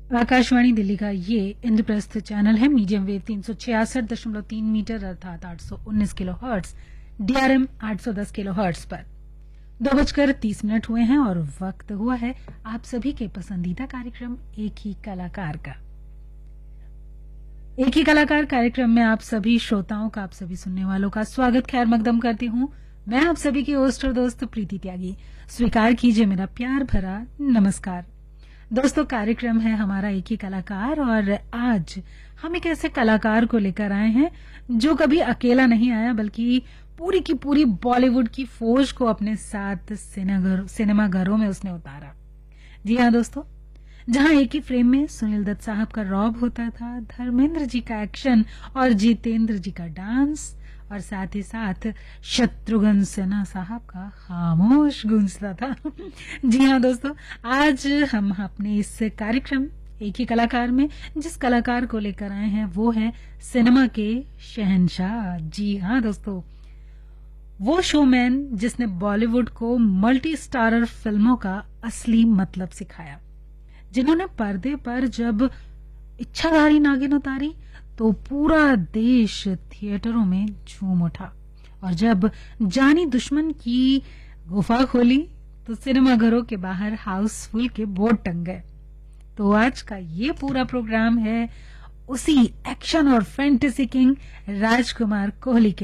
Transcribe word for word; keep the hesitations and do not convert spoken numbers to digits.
आकाशवाणी दिल्ली का ये इंद्रप्रस्थ चैनल है। मीडियम वेव तीन सौ छियासठ दशमलव तीन मीटर अर्थात आठ सौ उन्नीस किलो हर्ट्स, डीआरएम आठ सौ दस किलो हर्ट्स पर दो बजकर तीस मिनट हुए हैं और वक्त हुआ है आप सभी के पसंदीदा कार्यक्रम एक ही कलाकार का। एक ही कलाकार कार्यक्रम में आप सभी श्रोताओं का, आप सभी सुनने वालों का स्वागत खैर मकदम करती हूँ। मैं आप सभी की होस्ट और दोस्त प्रीति त्यागी। स्वीकार कीजिए मेरा प्यार भरा नमस्कार। दोस्तों, कार्यक्रम है हमारा एक ही कलाकार और आज हम एक ऐसे कलाकार को लेकर आए हैं जो कभी अकेला नहीं आया बल्कि पूरी की पूरी बॉलीवुड की फौज को अपने साथ सिनेमा घरों में उसने उतारा। जी हाँ दोस्तों, जहां एक ही फ्रेम में सुनील दत्त साहब का रॉब होता था, धर्मेंद्र जी का एक्शन और जितेंद्र जी का डांस और साथ ही साथ शत्रुघ्न सिन्हा साहब का खामोश गूंजता था। जी हाँ दोस्तों, आज हम अपने इस कार्यक्रम एक ही कलाकार में जिस कलाकार को लेकर आए हैं वो है सिनेमा के शहंशाह। जी हाँ दोस्तों, वो शोमैन जिसने बॉलीवुड को मल्टी स्टारर फिल्मों का असली मतलब सिखाया, जिन्होंने पर्दे पर जब इच्छाधारी नागिन उतारी तो पूरा देश थिएटरों में झूम उठा और जब जानी दुश्मन की गुफा खोली तो सिनेमाघरों के बाहर हाउसफुल के बोर्ड टंग गए। तो आज का ये पूरा प्रोग्राम है उसी एक्शन और फैंटेसी किंग राजकुमार कोहली के